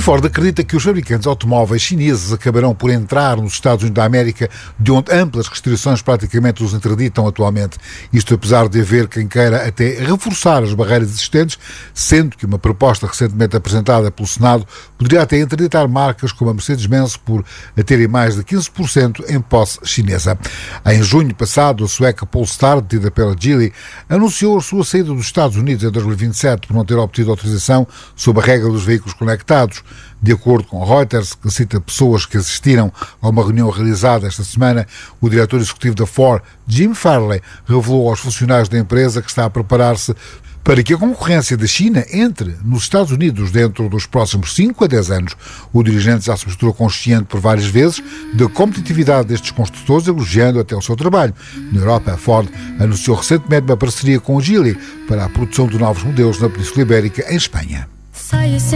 Ford acredita que os fabricantes automóveis chineses acabarão por entrar nos Estados Unidos da América, de onde amplas restrições praticamente os interditam atualmente. Isto apesar de haver quem queira até reforçar as barreiras existentes, sendo que uma proposta recentemente apresentada pelo Senado poderia até interditar marcas como a Mercedes-Benz por a terem mais de 15% em posse chinesa. Em junho passado, a sueca Polestar, detida pela Geely, anunciou a sua saída dos Estados Unidos em 2027 por não ter obtido autorização sob a regra dos veículos conectados. De acordo com Reuters, que cita pessoas que assistiram a uma reunião realizada esta semana, o diretor executivo da Ford, Jim Farley, revelou aos funcionários da empresa que está a preparar-se para que a concorrência da China entre nos Estados Unidos dentro dos próximos 5 a 10 anos. O dirigente já se mostrou consciente por várias vezes da competitividade destes construtores, elogiando até o seu trabalho. Na Europa, a Ford anunciou recentemente uma parceria com a Geely para a produção de novos modelos na Península Ibérica, em Espanha.